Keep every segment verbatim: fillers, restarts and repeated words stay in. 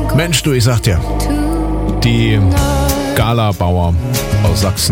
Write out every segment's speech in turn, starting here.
Mensch, du, ich sag dir, die Gala-Bauer aus Sachsen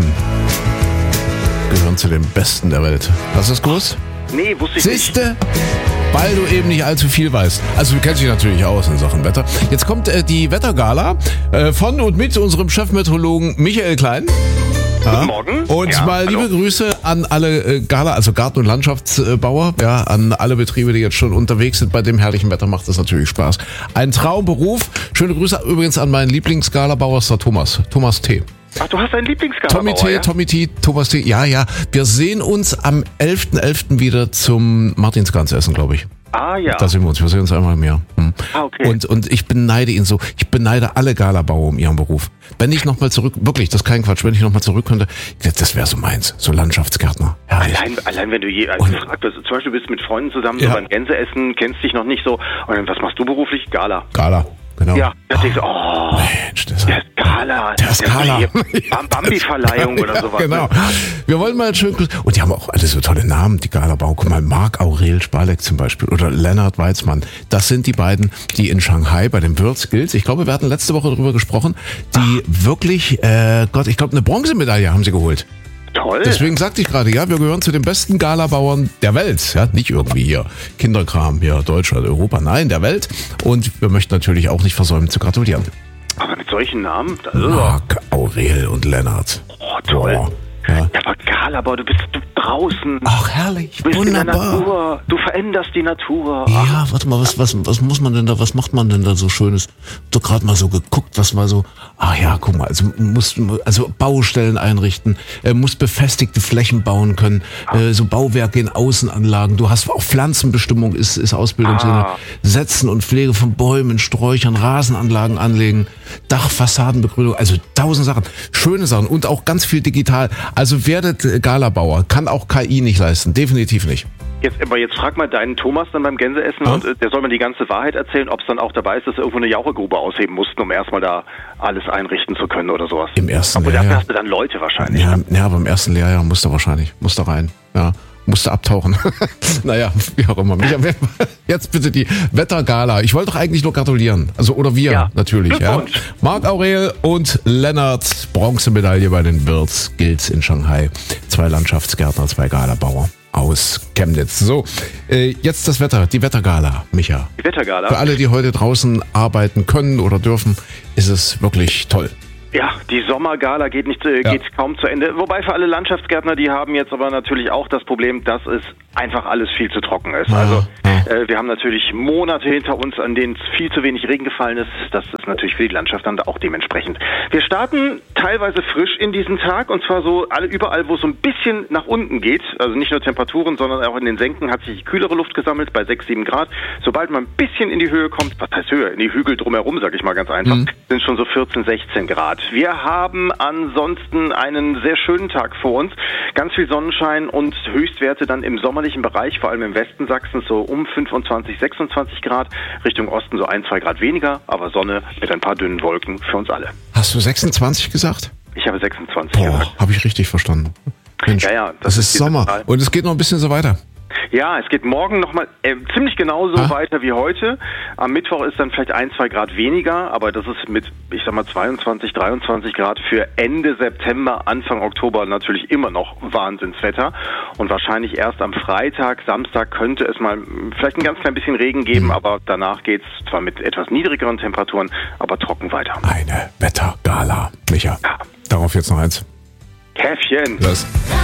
gehören zu den Besten der Welt. Hast du das gewusst? Nee, wusste ich Siehste? nicht. Weil du eben nicht allzu viel weißt. Also du kennst dich natürlich aus in Sachen Wetter. Jetzt kommt äh, die Wettergala äh, von und mit unserem Chefmeteorologen Michael Klein. Ja. Guten Morgen. Und ja, mal liebe hallo. Grüße an alle äh, Gala, also Garten- und Landschaftsbauer, ja, an alle Betriebe, die jetzt schon unterwegs sind. Bei dem herrlichen Wetter macht das natürlich Spaß. Ein Traumberuf. Schöne Grüße übrigens an meinen Lieblingsgalabauer, ist der Thomas. Thomas T. Ach, du hast einen Lieblingsgalabauer, Tommy T, ja? Tommy T, Thomas T. Ja, ja. Wir sehen uns am elften elften wieder zum Martinsgans-Essen, glaube ich. Ah, ja. Da sehen wir uns. Wir sehen uns einmal im Jahr. Hm. Ah, okay. Und, und ich beneide ihn so. Ich beneide alle Galabauer um ihren Beruf. Wenn ich nochmal zurück, wirklich, das ist kein Quatsch, wenn ich nochmal zurück könnte, das wäre so meins. So Landschaftsgärtner. Herrlich. Allein, allein wenn du je, also gefragt wirst, zum Beispiel bist mit Freunden zusammen, Ja. so beim Gänseessen, kennst dich noch nicht so, und dann, was machst du beruflich? Gala. Gala, genau. Ja, da denkst du, oh, Mensch, das der ist Gala. Der ist Gala. Bam- Bambi-Verleihung oder Ja, sowas. genau. Ne? Wir wollen mal schön grüßen. Und die haben auch alle so tolle Namen, die Galabauer. Guck mal, Marc Aurel Spalek zum Beispiel oder Lennart Weizmann. Das sind die beiden, die in Shanghai bei den World Skills, ich glaube, wir hatten letzte Woche darüber gesprochen, die wirklich, äh, Gott, ich glaube, eine Bronzemedaille haben sie geholt. Toll. Deswegen sagte ich gerade, ja, wir gehören zu den besten Galabauern der Welt. Ja, nicht irgendwie hier Kinderkram, hier Deutschland, Europa, nein, der Welt. Und wir möchten natürlich auch nicht versäumen zu gratulieren. Aber mit solchen Namen? Das ist doch- Marc Aurel und Lennart. Oh, toll. Boah. Ja. Ja, aber Galabauer, du bist du draußen. Ach, herrlich, Du bist in der wunderbar. Natur. Du veränderst die Natur. Ach, Ja, warte mal, was, was, was muss man denn da, was macht man denn da so Schönes? Doch gerade mal so geguckt, was war so, ah ja, guck mal, also muss, also Baustellen einrichten, äh, muss befestigte Flächen bauen können, äh, so Bauwerke in Außenanlagen, du hast auch Pflanzenbestimmung ist, ist Ausbildungssinne, Ah. Setzen und Pflege von Bäumen, Sträuchern, Rasenanlagen anlegen, Dachfassadenbegrünung, also tausend Sachen, schöne Sachen und auch ganz viel digital. Also werdet äh, Galabauer, kann auch K I nicht leisten, definitiv nicht. Jetzt, aber jetzt frag mal deinen Thomas dann beim Gänseessen Ja. und äh, der soll mir die ganze Wahrheit erzählen, ob es dann auch dabei ist, dass sie irgendwo eine Jauchegrube ausheben mussten, um erstmal da alles einrichten zu können oder sowas. Im ersten Aber Lehrjahr. dafür hast du dann Leute wahrscheinlich. Ja, ne? ja, beim ersten Lehrjahr musste wahrscheinlich, musste rein, ja, musste abtauchen. Naja, wie auch immer. Micha, jetzt bitte die Wettergala. Ich wollte doch eigentlich nur gratulieren. Also, oder wir Ja. natürlich. Ja. Glückwunsch. Marc Aurel und Lennart, Bronzemedaille bei den World Skills in Shanghai. Zwei Landschaftsgärtner, zwei Galabauer aus Chemnitz. So, äh, jetzt das Wetter, die Wettergala, Micha. Die Wettergala. Für alle, die heute draußen arbeiten können oder dürfen, ist es wirklich toll. Ja, die Sommergala geht nicht, äh, Ja. geht kaum zu Ende. Wobei für alle Landschaftsgärtner, die haben jetzt aber natürlich auch das Problem, dass es einfach alles viel zu trocken ist. Ja, Also ja. äh, wir haben natürlich Monate hinter uns, an denen es viel zu wenig Regen gefallen ist. Das ist natürlich für die Landschaft dann auch dementsprechend. Wir starten teilweise frisch in diesen Tag und zwar so alle überall, wo es so ein bisschen nach unten geht. Also nicht nur Temperaturen, sondern auch in den Senken hat sich kühlere Luft gesammelt bei sechs, sieben Grad. Sobald man ein bisschen in die Höhe kommt, was heißt Höhe? In die Hügel drumherum, sag ich mal ganz einfach, sind schon so vierzehn, sechzehn Grad. Wir haben ansonsten einen sehr schönen Tag vor uns. Ganz viel Sonnenschein und Höchstwerte dann im sommerlichen Bereich, vor allem im Westen Sachsens so um fünfundzwanzig, sechsundzwanzig Grad. Richtung Osten so ein, zwei Grad weniger, aber Sonne mit ein paar dünnen Wolken für uns alle. Hast du sechsundzwanzig gesagt? Ich habe sechsundzwanzig Boah, gesagt. habe ich richtig verstanden. Mensch, Ja, ja, das, das ist ist die Sommer Zahl. und es geht noch ein bisschen so weiter. Ja, es geht morgen nochmal äh, ziemlich genauso Ha? weiter wie heute. Am Mittwoch ist dann vielleicht ein, zwei Grad weniger, aber das ist mit, ich sag mal, zweiundzwanzig, dreiundzwanzig Grad für Ende September, Anfang Oktober natürlich immer noch Wahnsinnswetter. Und wahrscheinlich erst am Freitag, Samstag könnte es mal mh, vielleicht ein ganz klein bisschen Regen geben, Mhm. aber danach geht's zwar mit etwas niedrigeren Temperaturen, aber trocken weiter. Eine Wettergala, Micha. Ja. Darauf jetzt noch eins. Käffchen! Das.